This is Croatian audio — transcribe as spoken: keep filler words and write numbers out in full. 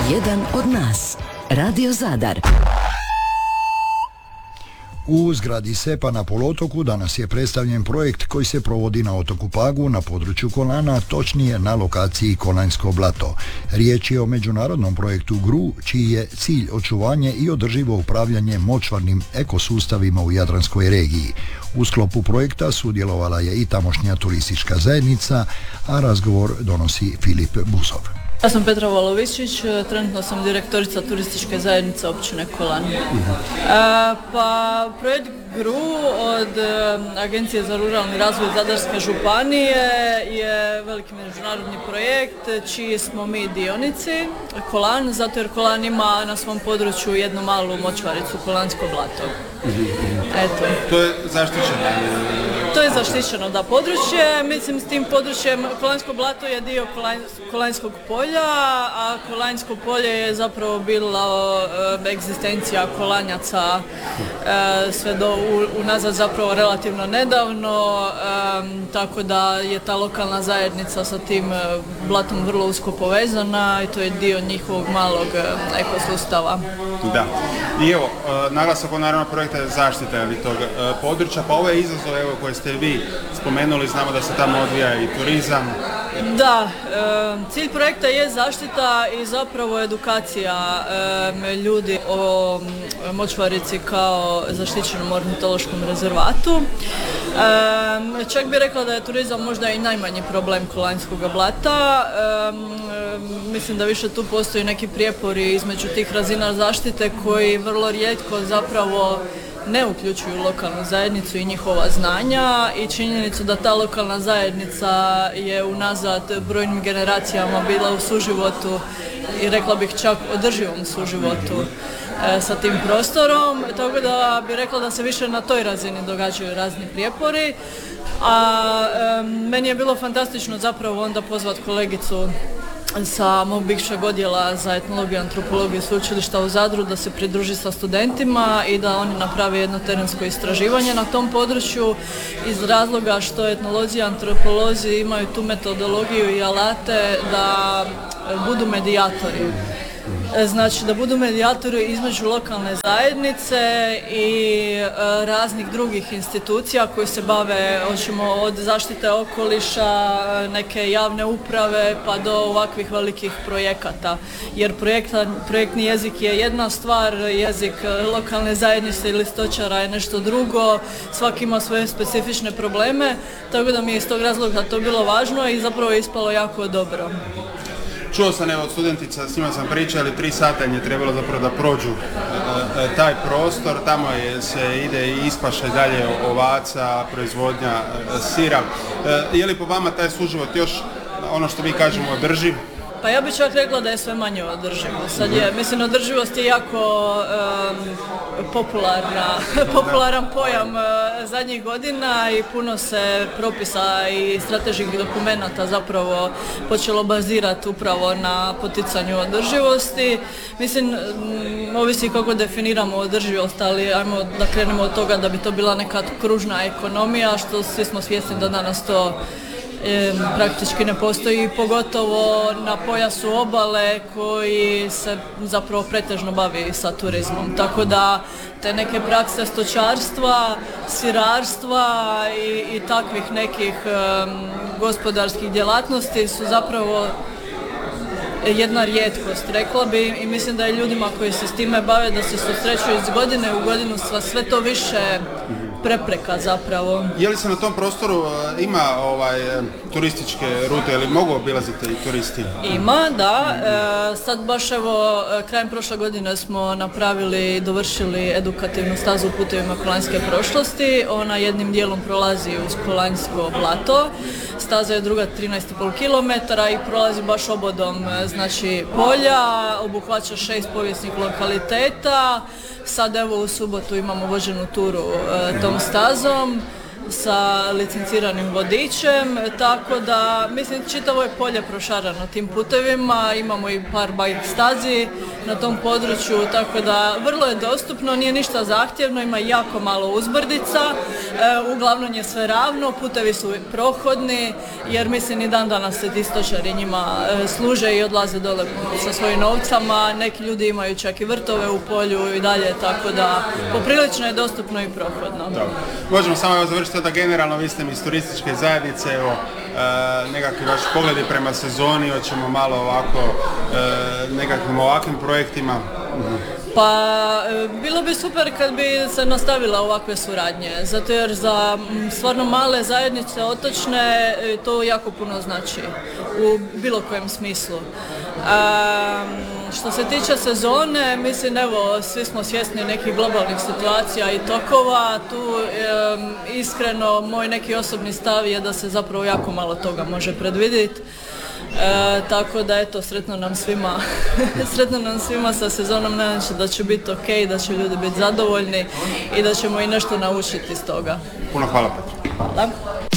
Jedan od nas. Radio Zadar. U zgradi Sepa na poluotoku danas je predstavljen projekt koji se provodi na otoku Pagu na području Kolana, točnije na lokaciji Kolanjsko blato. Riječ je o međunarodnom projektu G R U, čiji je cilj očuvanje i održivo upravljanje močvarnim ekosustavima u Jadranskoj regiji. U sklopu projekta sudjelovala je i tamošnja turistička zajednica, a razgovor donosi Filip Busov. Ja sam Petra Volovičić, trenutno sam direktorica turističke zajednice općine Kolan. Uh-huh. E, pa projekt G R U od e, Agencije za ruralni razvoj Zadarske županije je veliki međunarodni projekt čiji smo mi dionici Kolan, zato jer Kolan ima na svom području jednu malu močvaricu, Kolanjsko blato. Uh-huh. Eto. To je zaštićeno? To je zaštićeno, da, područje. Mislim, s tim područjem Kolanjsko blato je dio Kolanj, Kolanjskog polja, a Kolanjsko polje je zapravo bila e, egzistencija Kolanjaca e, sve do u, unazad zapravo relativno nedavno, e, tako da je ta lokalna zajednica sa tim e, blatom vrlo usko povezana i to je dio njihovog malog e, ekosustava. Da. I evo, e, naglasak o naravno projekta je zaštita tog e, područja, pa ove izazove evo, koje ste vi spomenuli, znamo da se tamo odvija i turizam. Da, e, cilj projekta je zaštita i zapravo edukacija e, ljudi o močvarici kao zaštićenom ornitološkom rezervatu. E, čak bih rekla da je turizam možda i najmanji problem Kolanjskog blata. E, mislim da više tu postoji neki prijepori između tih razina zaštite koji vrlo rijetko zapravo ne uključuju lokalnu zajednicu i njihova znanja i činjenicu da ta lokalna zajednica je unazad brojnim generacijama bila u suživotu i rekla bih čak održivom suživotu e, sa tim prostorom, tako da bih rekla da se više na toj razini događaju razni prijepori, a e, meni je bilo fantastično zapravo onda pozvat kolegicu sa mog bivšeg odjela za etnologiju i antropologiju sveučilišta u Zadru da se pridruži sa studentima i da oni naprave jedno terensko istraživanje na tom području iz razloga što etnolozi i antropolozi imaju tu metodologiju i alate da budu medijatori. Znači da budu medijatori između lokalne zajednice i e, raznih drugih institucija koji se bave hoćemo od zaštite okoliša, neke javne uprave pa do ovakvih velikih projekata. Jer projekta, projektni jezik je jedna stvar, jezik lokalne zajednice ili stočara je nešto drugo, svaki ima svoje specifične probleme, tako da mi je iz tog razloga to bilo važno i zapravo je ispalo jako dobro. Čuo sam evo od studentica, s njima sam pričao, ali tri sata im je trebalo zapravo da prođu e, e, taj prostor, tamo je, se ide i ispaša dalje ovaca, proizvodnja e, sira. E, je li po vama taj suživot još, ono što mi kažemo, održiv? Pa ja bih čak rekla da je sve manje održivo. Sad je, mislim, održivost je jako um, popularna, popularan pojam uh, zadnjih godina i puno se propisa i strateških dokumenata zapravo počelo bazirati upravo na poticanju održivosti. Mislim, um, ovisi kako definiramo održivost, ali ajmo da krenemo od toga da bi to bila neka kružna ekonomija, što svi smo svjesni da danas to E, praktički ne postoji, pogotovo na pojasu obale koji se zapravo pretežno bavi sa turizmom. Tako da te neke prakse stočarstva, sirarstva i, i takvih nekih um, gospodarskih djelatnosti su zapravo jedna rijetkost, rekla bi, i mislim da je ljudima koji se s time bave da se susreću iz godine u godinu sva sve to više prepreka zapravo. Je li se na tom prostoru ima ovaj turističke rute ili mogu obilaziti i turisti? Ima, da. E, sad baš evo krajem prošle godine smo napravili i dovršili edukativnu stazu u putevima kolanjske prošlosti. Ona jednim dijelom prolazi uz Kolanjsko blato. Staza je druga trinaest i pol kilometara i prolazi baš obodom znači polja, obuhvaća šest povijesnih lokaliteta. Sad evo u subotu imamo vođenu turu e, tom stazom sa licenciranim vodičem, tako da mislim čitavo je polje prošarano tim putevima, imamo i par bike stazi na tom području, tako da vrlo je dostupno, nije ništa zahtjevno, ima jako malo uzbrdica, e, uglavnom je sve ravno, putevi su prohodni, jer mislim i dan danas se ti stočari njima e, služe i odlaze dole sa svojim novcama, neki ljudi imaju čak i vrtove u polju i dalje, tako da poprilično je dostupno i prohodno. Dobro. Možemo samo evo završiti da generalno vi ste mi iz turističke zajednice, evo, e, nekakvi vaši pogledi prema sezoni, hoćemo malo ovako e, nekakvim ovakvim projektima. Pa bilo bi super kad bi se nastavila ovakve suradnje, zato jer za stvarno male zajednice otočne to jako puno znači u bilo kojem smislu. Um, što se tiče sezone, mislim evo svi smo svjesni nekih globalnih situacija i tokova, tu um, iskreno moj neki osobni stav je da se zapravo jako malo toga može predvidjeti. E, tako da eto, sretno nam svima sretno nam svima sa sezonom, nadam se da će biti ok, da će ljudi biti zadovoljni i da ćemo i nešto naučiti iz toga. Puno hvala, Petra. Hvala.